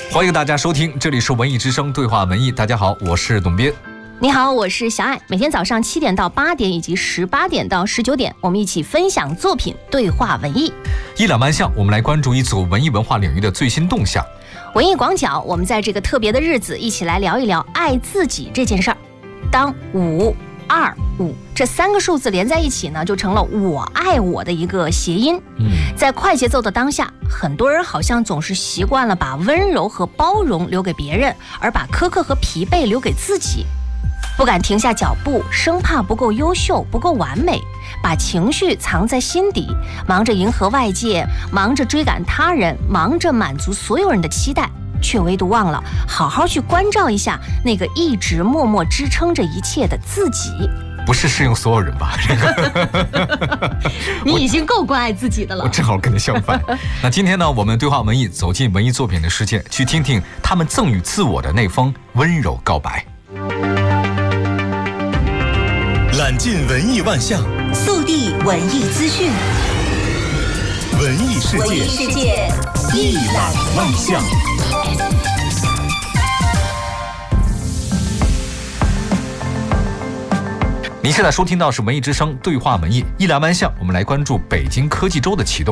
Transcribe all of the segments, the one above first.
欢迎大家收听，这里是文艺之声对话文艺。大家好，我是董斌。 你好，我是小爱。每天早上7点到8点以及18点到19点，我们一起分享作品，对话文艺。 一览万象，我们来关注一组文艺文化领域的最新动向。 文艺广角，我们在这个特别的日子，一起来聊一聊爱自己这件事儿。当5、2、5这3个数字连在一起呢，就成了我爱我的一个谐音。在快节奏的当下，很多人好像总是习惯了把温柔和包容留给别人，而把苛刻和疲惫留给自己。不敢停下脚步，生怕不够优秀，不够完美，把情绪藏在心底，忙着迎合外界，忙着追赶他人，忙着满足所有人的期待，却唯独忘了好好去关照一下那个一直默默支撑着一切的自己。 不是适用所有人吧？ 你已经够关爱自己的了。 我正好跟你相反。那今天呢，我们对话文艺，走进文艺作品的世界，去听听他们赠予自我的那封温柔告白。 揽尽文艺万象， 速递文艺资讯， 文艺世界一览万象。 您现在收听到是文艺之声对话文艺，一览万象，我们来关注北京科技周的启动。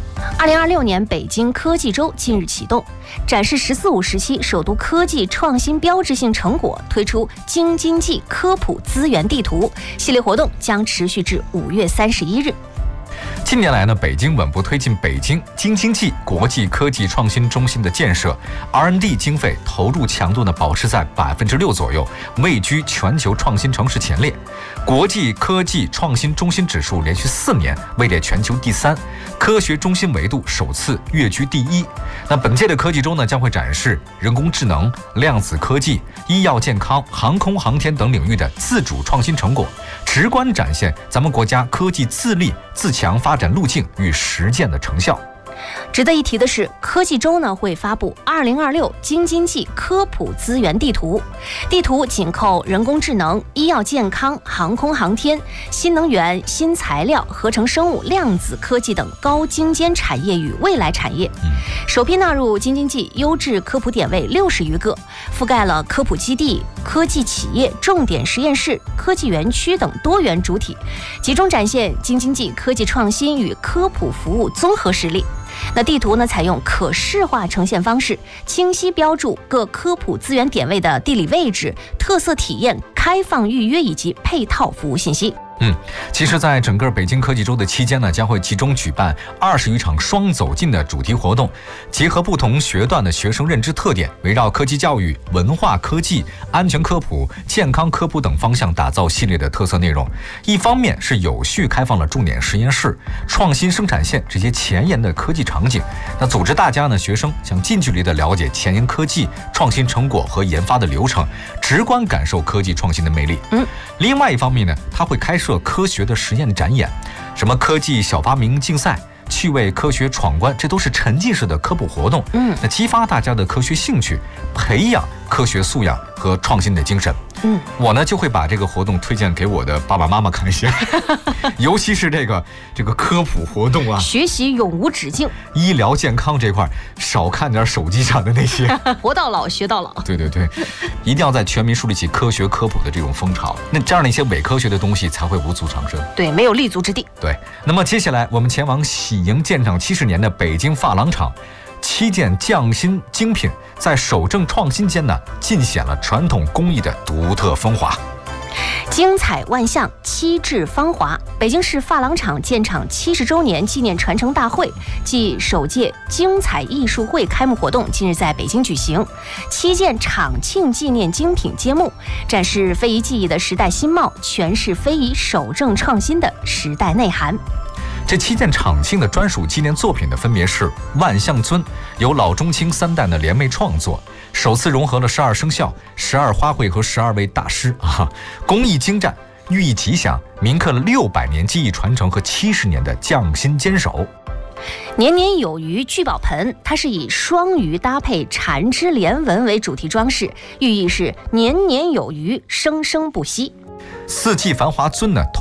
2026年北京科技周近日启动，展示“十四五”时期首都科技创新标志性成果，推出京津冀科普资源地图系列活动，将持续至5月31日。 近年来呢，北京稳步推进北京京津冀国际科技创新中心的建设 ，R&D 经费投入强度呢保持在6%左右，位居全球创新城市前列。国际科技创新中心指数连续4年位列全球第3，科学中心维度首次跃居第1。那本届的科技周呢，将会展示人工智能、量子科技、医药健康、航空航天等领域的自主创新成果，直观展现咱们国家科技自立自强发展路径与实践的成效。 值得一提的是，科技周呢会发布2026京津冀科普资源地图，地图紧扣人工智能、医药健康、航空航天、新能源、新材料、合成生物、量子科技等高精尖产业与未来产业，首批纳入京津冀优质科普点位60余个，覆盖了科普基地、科技企业、重点实验室、科技园区等多元主体，集中展现京津冀科技创新与科普服务综合实力。那地图呢，采用可视化呈现方式，清晰标注各科普资源点位的地理位置、特色体验、开放预约以及配套服务信息。 其实在整个北京科技周的期间呢，将会集中举办20余场双走进的主题活动，结合不同学段的学生认知特点，围绕科技教育、文化科技、安全科普、健康科普等方向打造系列的特色内容。一方面是有序开放了重点实验室、创新生产线这些前沿的科技场景，那组织大家呢，学生想近距离的了解前沿科技创新成果和研发的流程，直观感受科技创新的魅力。另外一方面呢，它会开设科学的实验展演，什么科技小发明竞赛、趣味科学闯关，这都是沉浸式的科普活动。那激发大家的科学兴趣，培养科学素养和创新的精神。我呢就会把这个活动推荐给我的爸爸妈妈看一下，尤其是这个科普活动啊， 学习永无止境。 医疗健康这块少看点手机上的那些， 活到老学到老。 对，一定要在全民树立起科学科普的这种风潮，那这样的一些伪科学的东西才会无足长生。 对，没有立足之地。 对，那么接下来我们前往喜迎建厂70年的北京发廊厂。7件匠心精品在守正创新间呢，尽显了传统工艺的独特风华。 精彩万象，漆质芳华。北京市发廊厂建厂70周年纪念传承大会暨首届精彩艺术会开幕活动近日在北京举行，7件厂庆纪念精品揭幕，展示非遗技艺的时代新貌，诠释非遗守正创新的时代内涵。 这7件厂庆的专属纪念作品呢，分别是万象尊，由老中青3代的联袂创作，首次融合了12生肖、12花卉和12位大师工艺精湛，寓意吉祥，铭刻了600年技艺传承和70年的匠心坚守。 年年有余聚宝盆，它是以双鱼搭配缠枝莲纹为主题装饰，寓意是年年有余，生生不息。 四季繁华尊呢，